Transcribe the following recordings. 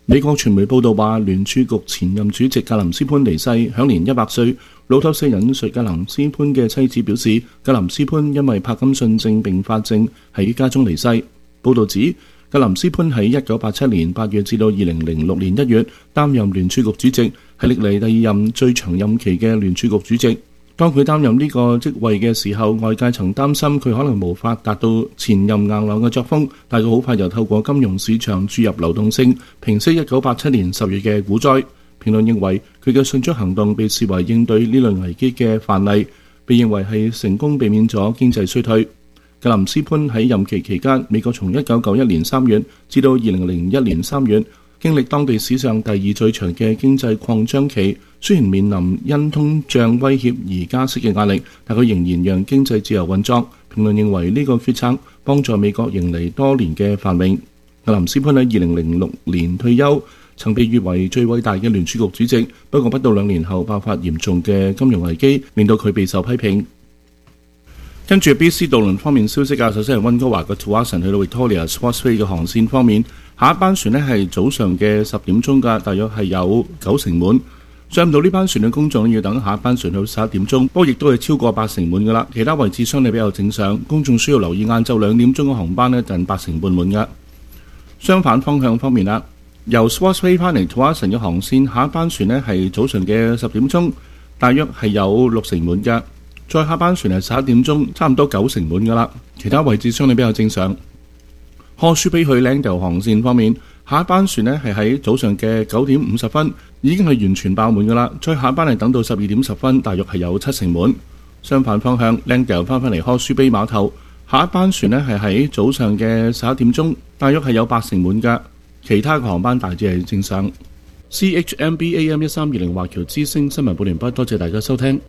美國傳媒報道話，聯儲局前任主席格林斯潘離世，享年100歲。路透社引述格林斯潘嘅妻子表示，格林斯潘因為帕金遜症併發症喺家中離世。報道指，格林斯潘喺1987年8月至到2006年1月擔任聯儲局主席，係歷嚟第二任最長任期嘅聯儲局主席。當佢擔任呢個職位嘅時候，外界曾擔心佢可能無法達到前任硬朗嘅作風，但佢好快就透過金融市場注入流動性，平息1987年10月嘅股災。評論認為佢嘅迅速行動被視為應對呢類危機嘅範例，被認為係成功避免咗經濟衰退。格林斯潘喺任期期間，美國從1991年3月至到2001年3月，經歷當地史上第二最長嘅經濟擴張期。雖然面臨因通脹威脅而加息嘅壓力，但佢仍然讓經濟自由運作。評論認為呢個決策幫助美國迎嚟多年嘅繁榮。格林斯潘喺2006年退休，曾被譽為最偉大嘅聯儲局主席。不過不到2年後爆發嚴重嘅金融危機，令到佢備受批評。跟住 BC 渡輪方面消息啊，首先係溫哥華嘅 Tsawwassen 去到 Victoria Sportsway 嘅航線方面，下一班船呢係早上嘅10點鐘㗎，大約係有90%滿。上唔到呢班船嘅公眾要等下一班船到11點鐘，不過亦都係超過80%滿㗎啦。其他位置相對比較正常，公眾需要留意晏晝2點鐘嘅航班呢近80%半滿㗎。相反方向方面啦，由 Sportsway 翻嚟 Tsawwassen 嘅航線，下一班船呢係早上嘅10點鐘，大約係有60%滿㗎。再下班船係11點鐘，差唔多90%滿㗎啦。其他位置相對比較正常。Horseshoe Bay 去 Langdale 航線方面，下一班船呢係喺早上嘅9點50分，已經係完全爆滿㗎啦。再下班係等到12點10分，大約係有70%滿。相反方向 Langdale 翻返嚟 Horseshoe Bay 碼頭，下一班船呢係喺早上嘅11點鐘，大約係有80%滿㗎。其他嘅航班大致係正常。CHMB AM 1320華僑之聲新聞報完畢，多謝大家收聽。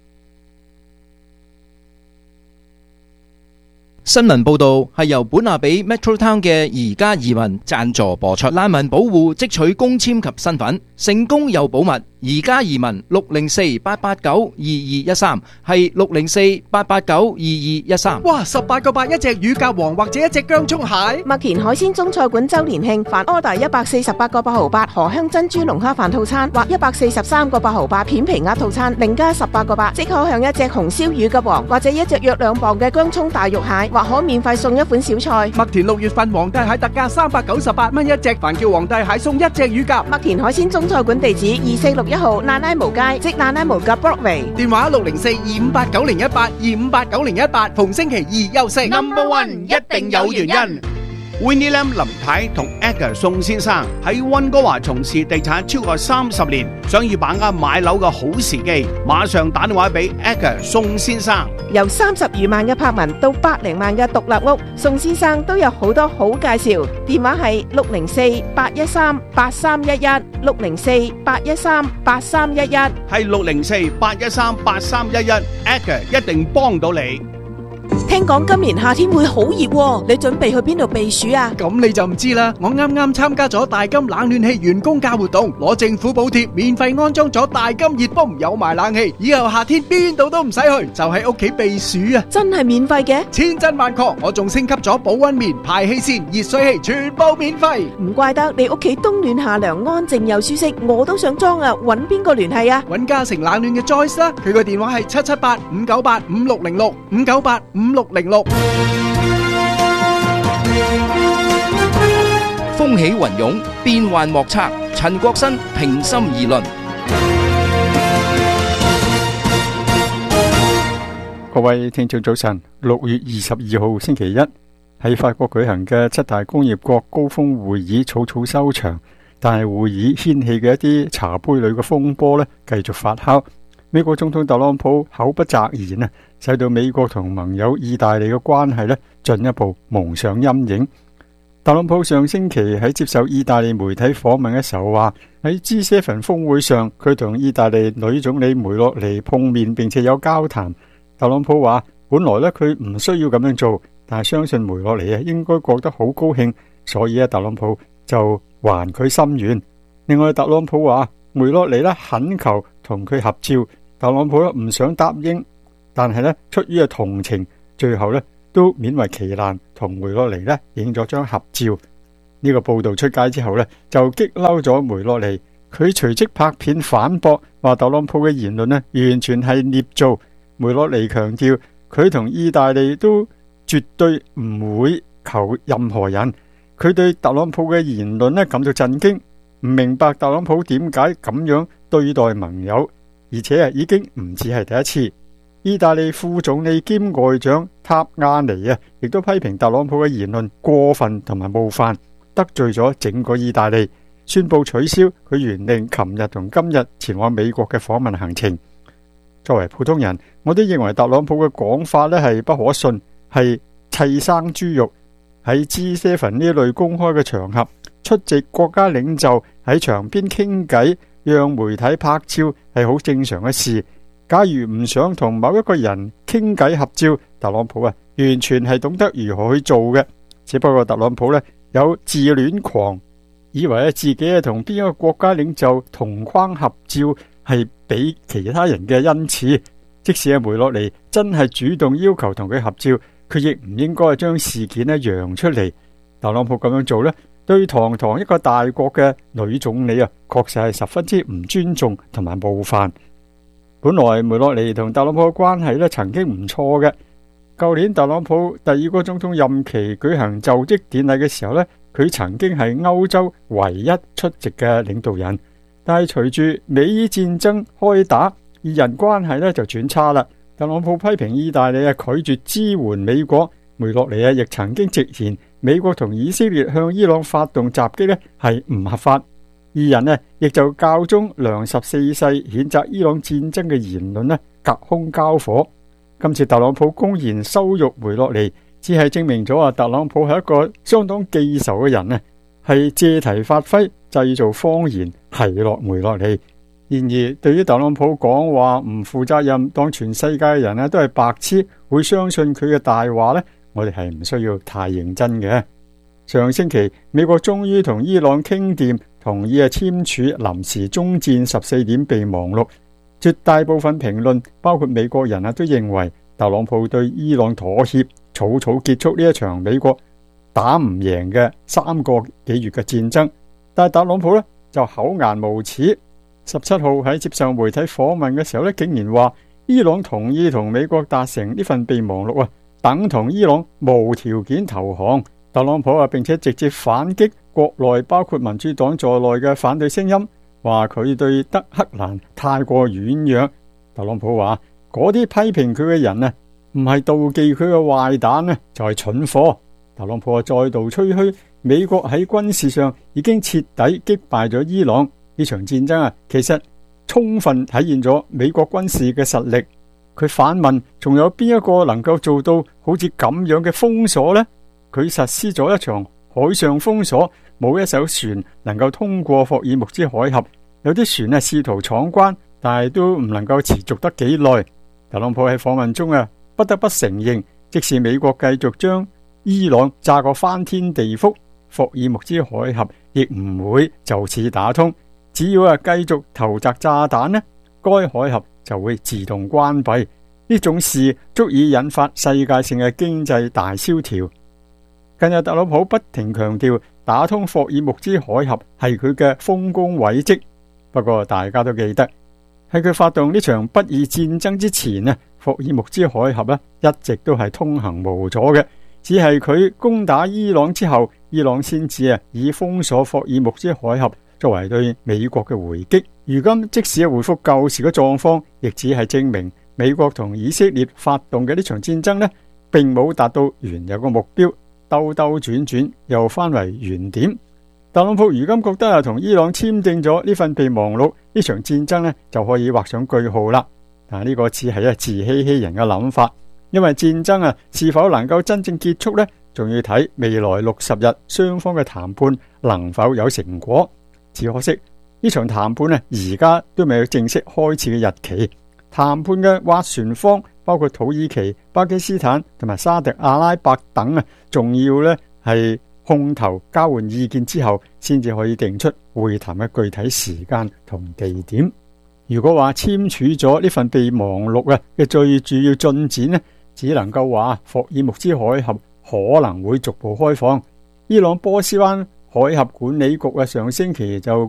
新聞報導係由本亞比 Metrotown 嘅宜家移民贊助播出。難民保護即取公簽及身份，成功又保密。宜家移民604-889-2213係604-889-2213。 哇！18個8一隻乳鴿王或者一隻薑葱蟹。 麥田海鮮中菜館周年慶，凡 order 148個8毫8荷香珍珠龍蝦飯套餐或143個8毫8片皮鴨套餐，另加18個8，即可享一隻紅燒乳鴿王或者一隻約2磅嘅薑葱大肉蟹，或可免費送一款小菜。 麥田6月份皇帝蟹特價398蚊一隻，凡叫皇帝蟹送一隻乳鴿。 麥田海鮮中菜館地址2461號蘭拉無街，即蘭拉無嘅 Broadway。 電話604-258-9018，258-9018，逢星期2休息。 Number One 一定有原因。Winnie Lam 林太同 Edgar 宋先生喺溫哥華從事地產超過30年，想要把握買樓嘅好時機，馬上打電話俾 Edgar 宋先生。 由30餘萬嘅柏文到百零萬嘅獨立屋，宋先生都有好多好介紹。電話係604-813-8311 604-813-8311， 係604-813-8311 Edgar 一定幫到你。 聽講今年夏天會好熱喎，你準備去邊度避暑啊？ 咁你就唔知啦，我啱啱參加咗大金冷暖氣員工價活動，攞政府補貼，免費安裝咗大金熱風，有埋冷氣，以後夏天邊度都唔使去，就喺屋企避暑啊！ 真係免費嘅？ 千真萬確，我仲升級咗保溫棉、排氣扇、熱水器，全部免費。 唔怪得你屋企冬暖夏涼，安靜又舒適，我都想裝啊！搵邊個聯繫啊？ 搵嘉誠冷暖嘅 Joyce 啦，佢個電話係778-598-5606 598-5606。 風起雲湧，變幻莫測。陳國新平心而論。 各位聽眾早晨，6月22號星期一喺法國舉行嘅7大工業國高峰會議草草收場，但係會議掀起嘅一啲茶杯裏嘅風波呢，繼續發酵。美國總統特朗普口不擇言啊，使到美國同盟友意大利嘅關係呢進一步蒙上陰影。特朗普上星期喺接受意大利媒體訪問嘅時候話，喺 G7 峰會上，佢同意大利女總理梅洛尼碰面並且有交談。特朗普話，本來呢佢唔需要咁樣做，但係相信梅洛尼應該覺得好高興，所以特朗普就還佢心願。另外，特朗普話梅洛尼懇求同佢合照，特朗普唔想答應，但係出於同情，最後都勉為其難同梅洛尼影咗張合照。 呢個報道出街之後呢，就激嬲咗梅洛尼，佢隨即拍片反駁，話特朗普嘅言論呢完全係捏造。梅洛尼強調，佢同意大利都絕對唔會求任何人。佢對特朗普嘅言論呢感到震驚，唔明白特朗普點解咁樣對待盟友，而且已經唔止係第一次。意大利副總理兼外長塔亞尼亦都批評特朗普嘅言論過分同埋冒犯，得罪咗整個意大利，宣布取消佢原定琴日同今日前往美國嘅訪問行程。作為普通人，我都認為特朗普嘅講法呢係不可信，係砌生豬肉。喺 G7 呢類公開嘅場合，出席國家領袖喺場邊傾偈，讓媒體拍照係好正常嘅事。假如唔想同某一個人傾偈合照，特朗普完全係懂得如何去做嘅。只不過特朗普有自戀狂，以為自己同邊一個國家領袖同框合照係比其他人嘅恩賜。即使梅洛尼真係主動要求同佢合照，佢亦唔應該將事件揚出嚟。特朗普咁樣做對堂堂一個大國嘅女總理確實係十分之唔尊重同埋冒犯。本來梅洛尼同特朗普嘅關係曾經唔錯嘅。舊年特朗普第二個總統任期舉行就職典禮嘅時候佢曾經係歐洲唯一出席嘅領導人。但係隨住美伊戰爭開打，二人關係就轉差啦。特朗普批評意大利拒絕支援美國，梅洛尼亦曾經直言美國同以色列向伊朗發動襲擊係唔合法。二人亦就教宗良14世譴責伊朗戰爭嘅言論隔空交火。今次特朗普公然羞辱梅洛尼，只係證明咗特朗普係一個相當記仇嘅人，係借題發揮，製造謊言，奚落梅洛尼。然而，對於特朗普講話唔負責任，當全世界嘅人都係白痴，會相信佢嘅大話我哋係唔需要太認真嘅。上星期，美國終於同伊朗傾掂，同意簽署臨時終戰14點備忘錄。絕大部分評論，包括美國人都認為特朗普對伊朗妥協，草草結束呢一場美國打唔贏嘅3個幾月嘅戰爭。但係特朗普就厚顏無恥。17號喺接受媒體訪問嘅時候竟然話伊朗同意同美國達成呢份備忘錄等同伊朗無條件投降。特朗普並且直接反擊國內包括民主黨在內嘅反對聲音，話佢對德黑蘭太過軟弱。特朗普話嗰啲批評佢嘅人唔係妒忌佢嘅壞蛋就係蠢貨。特朗普再度吹噓美國喺軍事上已經徹底擊敗咗伊朗。呢場戰爭其實充分體現咗美國軍事嘅實力。佢反問，仲有邊一個能夠做到好似咁樣嘅封鎖呢？佢實施咗一場海上封鎖，冇一艘船能夠通過霍爾木茲海峽。有啲船試圖闖關，但係都唔能夠持續得幾耐。特朗普喺訪問中不得不承認，即使美國繼續將伊朗炸個翻天地覆，霍爾木茲海峽亦唔會就此打通。只要繼續投擲炸彈該海峽就會自動關閉。呢種事足以引發世界性嘅經濟大蕭條。近日特朗普不停強調打通霍爾木茲海峽係佢嘅豐功偉績。不過大家都記得，喺佢發動呢場不義戰爭之前霍爾木茲海峽一直都係通行無阻嘅。只係佢攻打伊朗之後，伊朗先至以封鎖霍爾木茲海峽作為對美國嘅回擊。如今即使回復舊時嘅狀況，亦只係證明美國同以色列發動嘅呢場戰爭並冇達到原有嘅目標，兜兜轉轉又翻為原點。特朗普如今覺得同伊朗簽訂咗呢份備忘錄，呢場戰爭就可以畫上句號啦。但呢個只係自欺欺人嘅諗法，因為戰爭是否能夠真正結束仲要睇未來60日雙方嘅談判能否有成果。只可惜呢場談判而家都未有正式開始嘅日期。談判嘅斡旋方包括土耳其、巴基斯坦同埋沙特阿拉伯等仲要係空頭交換意見之後，先至可以定出會談嘅具體時間同地點。如果話簽署咗呢份備忘錄嘅最主要進展只能夠話霍爾木茲海峽可能會逐步開放，伊朗波斯灣海峽管理局上星期就